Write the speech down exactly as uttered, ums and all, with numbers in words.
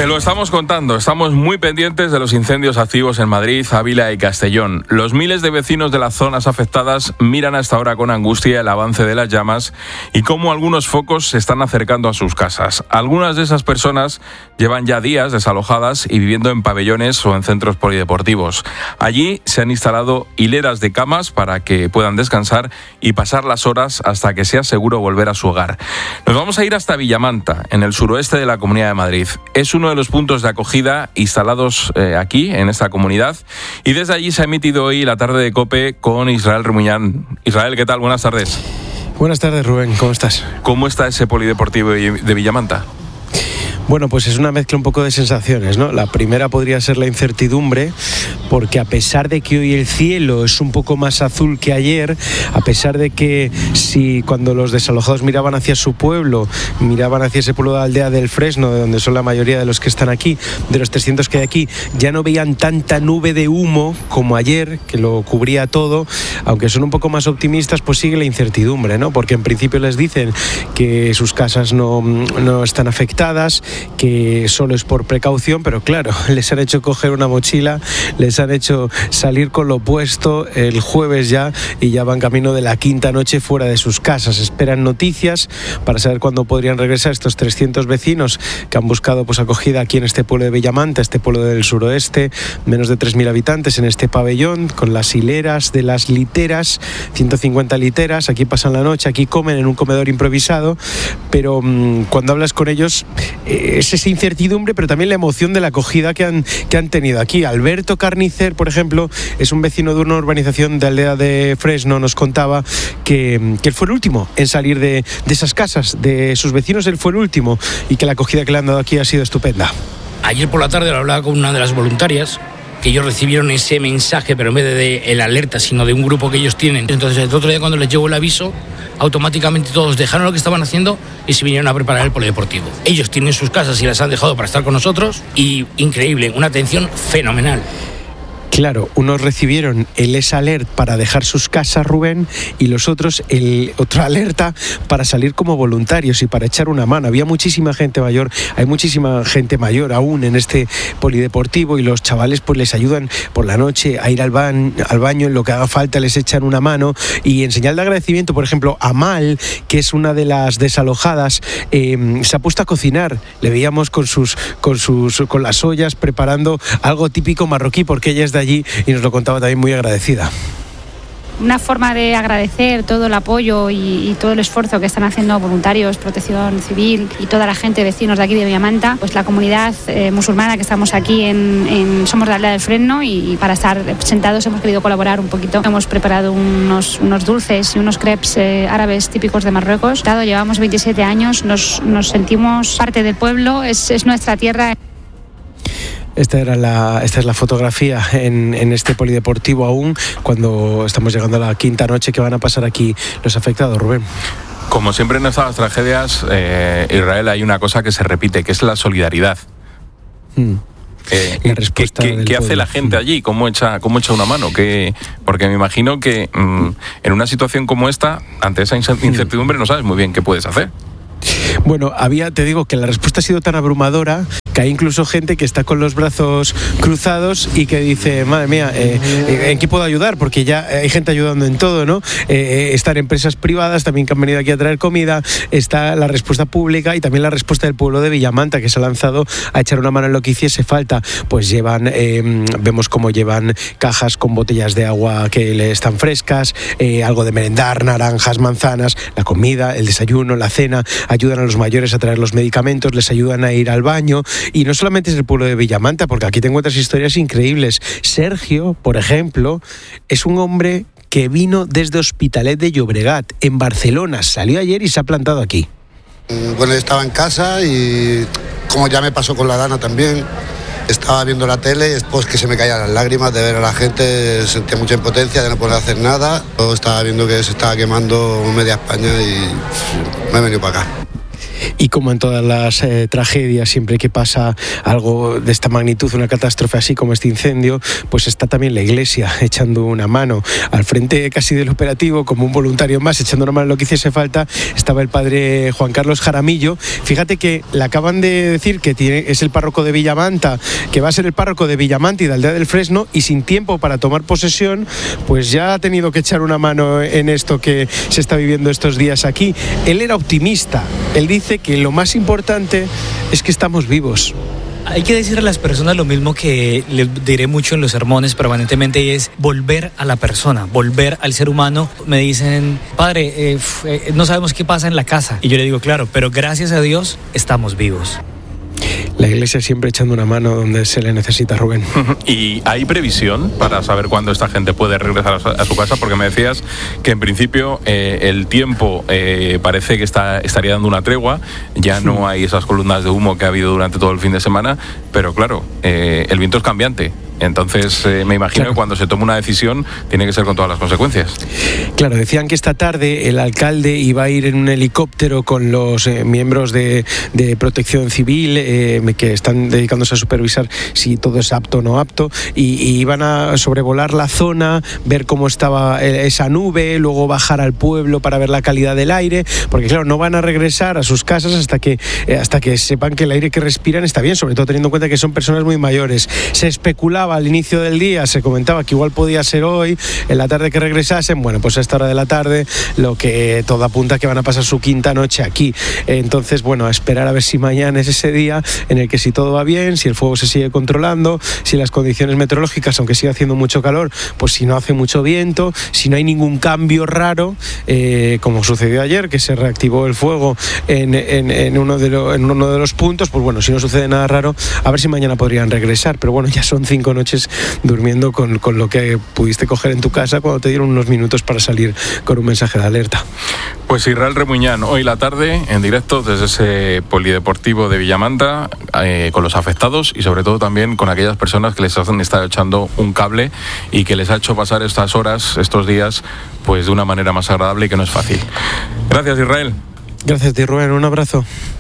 lo estamos contando, estamos muy pendientes de los incendios activos en Madrid, Ávila y Castellón. Los miles de vecinos de las zonas afectadas miran a esta hora con angustia el avance de las llamas y cómo algunos focos se están acercando a sus casas. Algunas de esas personas llevan ya días desalojadas y viviendo en pabellones o en centros polideportivos. Allí se han instalado hileras de camas para que puedan descansar y pasar las horas hasta que sea seguro volver a su hogar. Nos vamos a ir hasta Villamanta, en el suroeste de la Comunidad de Madrid. Es uno de los puntos de acogida instalados eh, aquí, en esta comunidad, y desde allí se ha emitido hoy la tarde de COPE con Israel Remuñán. Israel, ¿qué tal? Buenas tardes. Buenas tardes, Rubén, ¿cómo estás? ¿Cómo está ese polideportivo de Villamanta? Bueno, pues es una mezcla un poco de sensaciones, ¿no? La primera podría ser la incertidumbre, porque a pesar de que hoy el cielo es un poco más azul que ayer, a pesar de que si cuando los desalojados miraban hacia su pueblo, miraban hacia ese pueblo de Aldea del Fresno, de donde son la mayoría de los que están aquí, de los trescientos que hay aquí, ya no veían tanta nube de humo como ayer, que lo cubría todo, aunque son un poco más optimistas, pues sigue la incertidumbre, ¿no? Porque en principio les dicen que sus casas no, no están afectadas, que solo es por precaución, pero claro, les han hecho coger una mochila, les han hecho salir con lo puesto el jueves ya y ya van camino de la quinta noche fuera de sus casas. Esperan noticias para saber cuándo podrían regresar estos trescientos vecinos que han buscado pues acogida aquí en este pueblo de Villamanta, este pueblo del suroeste, menos de tres mil habitantes en este pabellón, con las hileras de las literas, ciento cincuenta literas, aquí pasan la noche, aquí comen en un comedor improvisado, pero mmm, cuando hablas con ellos eh, es esa incertidumbre, pero también la emoción de la acogida que han, que han tenido aquí. Alberto Carnicer, por ejemplo, es un vecino de una urbanización de Aldea de Fresno, nos contaba que, que él fue el último en salir de, de esas casas, de sus vecinos él fue el último, y que la acogida que le han dado aquí ha sido estupenda. Ayer por la tarde lo hablaba con una de las voluntarias, que ellos recibieron ese mensaje, pero en vez de, de el alerta, sino de un grupo que ellos tienen. Entonces el otro día cuando les llegó el aviso, automáticamente todos dejaron lo que estaban haciendo y se vinieron a preparar el polideportivo. Ellos tienen sus casas y las han dejado para estar con nosotros y increíble, una atención fenomenal. Claro, unos recibieron el S Alert para dejar sus casas, Rubén, y los otros el otra alerta para salir como voluntarios y para echar una mano. Había muchísima gente mayor, hay muchísima gente mayor aún en este polideportivo y los chavales pues les ayudan por la noche a ir al, ba- al baño, en lo que haga falta les echan una mano. Y en señal de agradecimiento, por ejemplo, Amal, que es una de las desalojadas, eh, se ha puesto a cocinar. Le veíamos con sus, con sus, con las ollas preparando algo típico marroquí, porque ella es de allí y nos lo contaba también muy agradecida. Una forma de agradecer todo el apoyo y, y todo el esfuerzo que están haciendo voluntarios, Protección Civil y toda la gente, vecinos de aquí de Villamanta, pues la comunidad eh, musulmana que estamos aquí en, en somos de Aldea del Fresno y, y para estar sentados hemos querido colaborar un poquito. Hemos preparado unos, unos dulces y unos crepes eh, árabes típicos de Marruecos. Llevamos veintisiete años, nos, nos sentimos parte del pueblo, es, es nuestra tierra. Esta, era la, esta es la fotografía en, en este polideportivo aún, cuando estamos llegando a la quinta noche que van a pasar aquí los afectados, Rubén. Como siempre en estas tragedias, eh, Israel, hay una cosa que se repite, que es la solidaridad. Mm. Eh, ¿Qué, qué, ¿qué hace la gente allí? ¿Cómo echa, cómo echa una mano? ¿Qué? Porque me imagino que mmm, en una situación como esta, ante esa incertidumbre, no sabes muy bien qué puedes hacer. Bueno, había, te digo que la respuesta ha sido tan abrumadora que hay incluso gente que está con los brazos cruzados y que dice, madre mía, eh, ¿en qué puedo ayudar? Porque ya hay gente ayudando en todo, ¿no? Eh, están empresas privadas también que han venido aquí a traer comida, está la respuesta pública y también la respuesta del pueblo de Villamanta, que se ha lanzado a echar una mano en lo que hiciese falta. Pues llevan, eh, vemos cómo llevan cajas con botellas de agua que le están frescas, eh, algo de merendar, naranjas, manzanas, la comida, el desayuno, la cena, ayudan a los mayores a traer los medicamentos, les ayudan a ir al baño. Y no solamente es el pueblo de Villamanta, porque aquí te encuentras historias increíbles. Sergio, por ejemplo, es un hombre que vino desde Hospitalet de Llobregat, en Barcelona. Salió ayer y se ha plantado aquí. Bueno, yo estaba en casa y, como ya me pasó con la Dana también, estaba viendo la tele y después que se me caían las lágrimas de ver a la gente, sentía mucha impotencia de no poder hacer nada. Yo estaba viendo que se estaba quemando media España y me he venido para acá. Y como en todas las eh, tragedias, siempre que pasa algo de esta magnitud, una catástrofe así como este incendio, pues está también la Iglesia echando una mano. Al frente casi del operativo, como un voluntario más, echando una mano en lo que hiciese falta, estaba el padre Juan Carlos Jaramillo. Fíjate que le acaban de decir que tiene, es el párroco de Villamanta, que va a ser el párroco de Villamanta y de Aldea del Fresno, y sin tiempo para tomar posesión, pues ya ha tenido que echar una mano en esto que se está viviendo estos días aquí. Él era optimista. Él dice que lo más importante es que estamos vivos. Hay que decirle a las personas lo mismo que les diré mucho en los sermones permanentemente, y es volver a la persona, volver al ser humano. Me dicen, padre, eh, eh, no sabemos qué pasa en la casa. Y yo le digo, claro, pero gracias a Dios estamos vivos. La Iglesia siempre echando una mano donde se le necesita, Rubén. ¿Y hay previsión para saber cuándo esta gente puede regresar a su casa? Porque me decías que en principio eh, el tiempo eh, parece que está, estaría dando una tregua, ya no hay esas columnas de humo que ha habido durante todo el fin de semana, pero claro, eh, el viento es cambiante. Entonces eh, me imagino claro. que cuando se toma una decisión tiene que ser con todas las consecuencias. Claro, decían que esta tarde el alcalde iba a ir en un helicóptero con los eh, miembros de, de Protección Civil eh, que están dedicándose a supervisar si todo es apto o no apto, y, y iban a sobrevolar la zona, ver cómo estaba esa nube, luego bajar al pueblo para ver la calidad del aire, porque claro, no van a regresar a sus casas hasta que, eh, hasta que sepan que el aire que respiran está bien, sobre todo teniendo en cuenta que son personas muy mayores. Se especulaba al inicio del día, se comentaba que igual podía ser hoy, en la tarde que regresasen. Bueno, pues a esta hora de la tarde lo que todo apunta que van a pasar su quinta noche aquí. Entonces, bueno, a esperar a ver si mañana es ese día en el que, si todo va bien, si el fuego se sigue controlando, si las condiciones meteorológicas, aunque siga haciendo mucho calor, pues si no hace mucho viento, si no hay ningún cambio raro, eh, como sucedió ayer, que se reactivó el fuego en, en, en, uno de lo, en uno de los puntos, pues bueno, si no sucede nada raro, a ver si mañana podrían regresar. Pero bueno, ya son cinco noches durmiendo con, con lo que pudiste coger en tu casa cuando te dieron unos minutos para salir con un mensaje de alerta. Pues Israel Remuñán, hoy la tarde en directo desde ese polideportivo de Villamanta, eh, con los afectados y sobre todo también con aquellas personas que les han estado echando un cable y que les ha hecho pasar estas horas, estos días, pues de una manera más agradable y que no es fácil. Gracias, Israel. Gracias a ti, Rubén, un abrazo.